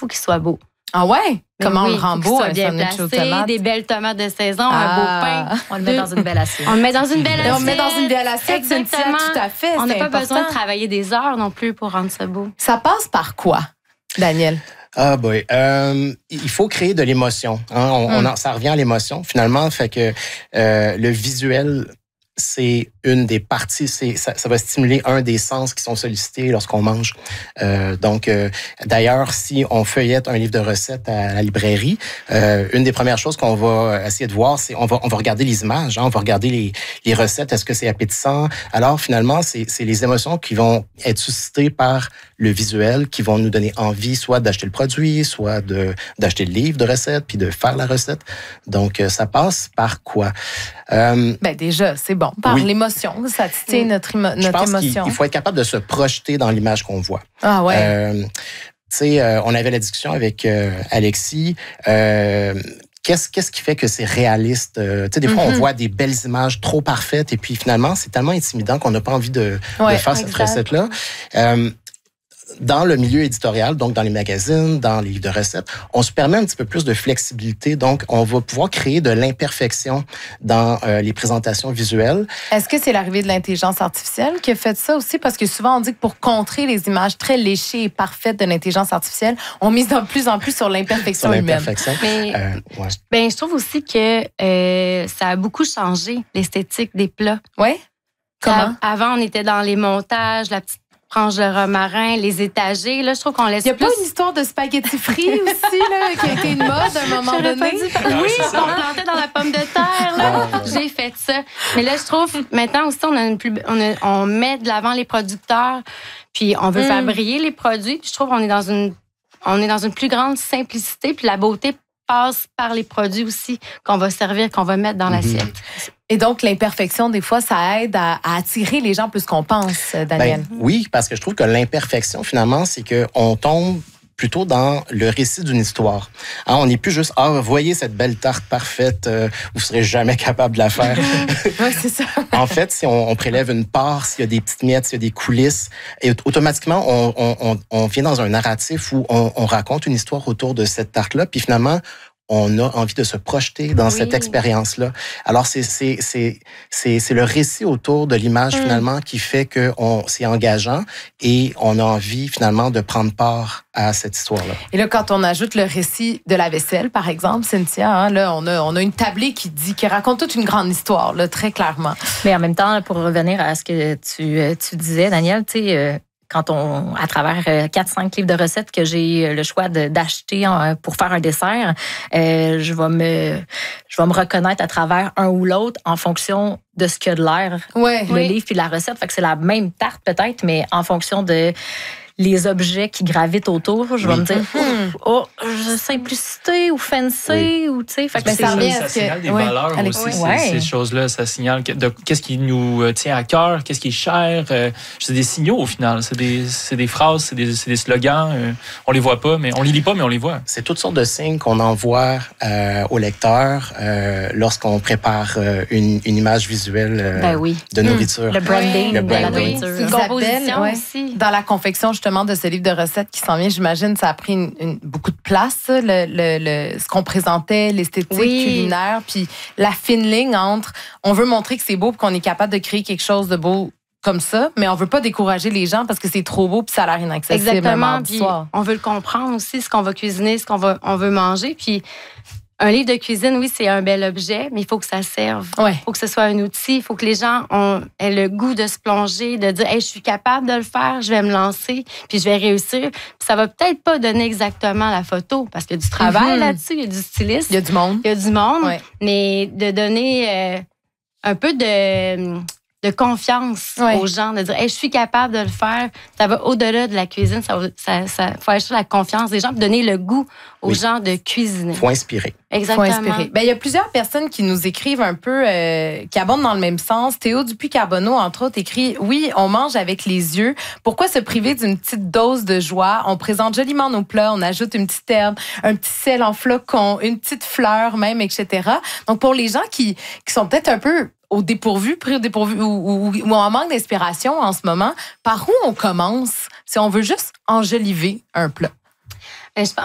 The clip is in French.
qu'il soit beau. Ah ouais? Comment on le rend beau? Un sandwich aux tomates? Des belles tomates de saison, un beau pain. On le met dans une belle assiette. On le met dans une belle assiette. On le met dans une belle assiette, exactement. Cynthia, tout à fait. On n'a pas important. besoin de travailler des heures non plus pour rendre ça beau. Ça passe par quoi, Daniel? Ah boy, il faut créer de l'émotion. Hein? Ça revient à l'émotion finalement, fait que le visuel, c'est une des parties, ça va stimuler un des sens qui sont sollicités lorsqu'on mange. D'ailleurs, si on feuillette un livre de recettes à la librairie, une des premières choses qu'on va essayer de voir, c'est on va regarder les images, hein, on va regarder les recettes, est-ce que c'est appétissant? Alors finalement, c'est les émotions qui vont être suscitées par le visuel, qui vont nous donner envie soit d'acheter le produit, soit d'acheter le livre de recettes, puis de faire la recette. Donc, ça passe par quoi? Déjà, c'est bon. Par l'émotion. Ça titille notre émotion. Je pense qu'il faut être capable de se projeter dans l'image qu'on voit. Ah ouais. On avait la discussion avec Alexis. Qu'est-ce qui fait que c'est réaliste? Des fois, on voit des belles images trop parfaites et puis finalement, c'est tellement intimidant qu'on n'a pas envie de faire cette recette-là. Dans le milieu éditorial, donc dans les magazines, dans les livres de recettes, on se permet un petit peu plus de flexibilité. Donc, on va pouvoir créer de l'imperfection dans les présentations visuelles. Est-ce que c'est l'arrivée de l'intelligence artificielle qui a fait ça aussi? Parce que souvent, on dit que pour contrer les images très léchées et parfaites de l'intelligence artificielle, on mise de plus en plus sur l'imperfection humaine. Je trouve aussi que ça a beaucoup changé l'esthétique des plats. Oui? Comment? Avant, on était dans les montages, la petite branche de romarin, les étagers. Là, je trouve qu'on laisse plus... Il n'y a pas une histoire de spaghetti frits aussi, là, qui a été une mode à un moment donné? Oui, on plantait dans la pomme de terre. Là. J'ai fait ça. Mais là, je trouve, maintenant aussi, on met de l'avant les producteurs, puis on veut faire briller les produits. Puis je trouve qu'on est dans une plus grande simplicité, puis la beauté passe par les produits aussi qu'on va servir, qu'on va mettre dans l'assiette. Et donc, l'imperfection, des fois, ça aide à attirer les gens plus qu'on pense, Daniel. Oui, parce que je trouve que l'imperfection, finalement, c'est qu'on tombe plutôt dans le récit d'une histoire. Hein, on n'est plus juste, voyez cette belle tarte parfaite, vous ne serez jamais capable de la faire. Oui, c'est ça. En fait, si on prélève une part, s'il y a des petites miettes, s'il y a des coulisses, et automatiquement, on vient dans un narratif où on raconte une histoire autour de cette tarte-là, puis finalement, on a envie de se projeter dans cette expérience-là. Alors, c'est le récit autour de l'image, finalement, qui fait que c'est engageant et on a envie, finalement, de prendre part à cette histoire-là. Et là, quand on ajoute le récit de la vaisselle, par exemple, Cynthia, hein, là, on a une tablée qui raconte toute une grande histoire, là, très clairement. Mais en même temps, pour revenir à ce que tu disais, Daniel, tu sais, quand à travers 4-5 livres de recettes que j'ai le choix d'acheter pour faire un dessert, je vais me reconnaître à travers un ou l'autre en fonction de ce qu'il y a de l'air, le livre puis la recette. Fait que c'est la même tarte peut-être, mais en fonction de les objets qui gravitent autour, je vais me dire, simplicité ou fancy, ou tu sais. Ça signale des valeurs aussi, ces choses-là. Ça signale qu'est-ce qui nous tient à cœur, qu'est-ce qui est cher. C'est des signaux au final. C'est des phrases, c'est des slogans. On les voit pas, mais on les lit pas, mais on les voit. C'est toutes sortes de signes qu'on envoie au lecteur lorsqu'on prépare une image visuelle de nourriture. Le branding, le branding. Une composition aussi. Dans la confection, justement, de ce livre de recettes qui s'en vient, j'imagine, ça a pris beaucoup de place, ce qu'on présentait, l'esthétique culinaire, puis la fine ligne entre on veut montrer que c'est beau et qu'on est capable de créer quelque chose de beau comme ça, mais on veut pas décourager les gens parce que c'est trop beau puis ça a l'air inaccessible. Exactement. Puis on veut le comprendre aussi, ce qu'on va cuisiner, on veut manger. Puis un livre de cuisine, oui, c'est un bel objet, mais il faut que ça serve. Il faut que ce soit un outil. Il faut que les gens aient le goût de se plonger, de dire « Hey, je suis capable de le faire, je vais me lancer, puis je vais réussir. » Puis ça va peut-être pas donner exactement la photo, parce qu'il y a du travail là-dessus, il y a du styliste. Il y a du monde. Mais de donner un peu de confiance aux gens, de dire hey, je suis capable de le faire. Ça va au-delà de la cuisine, ça faut acheter la confiance des gens, pour donner le goût aux gens de cuisiner. Faut inspirer. Exactement. Faut inspirer. Il y a plusieurs personnes qui nous écrivent un peu, qui abondent dans le même sens. Théo Dupuis-Carbonneau, entre autres, écrit « Oui, on mange avec les yeux. Pourquoi se priver d'une petite dose de joie? On présente joliment nos plats, on ajoute une petite herbe, un petit sel en flocon, une petite fleur même, etc. » Donc, pour les gens qui sont peut-être un peu pris au dépourvu ou en manque d'inspiration en ce moment, par où on commence si on veut juste enjoliver un plat?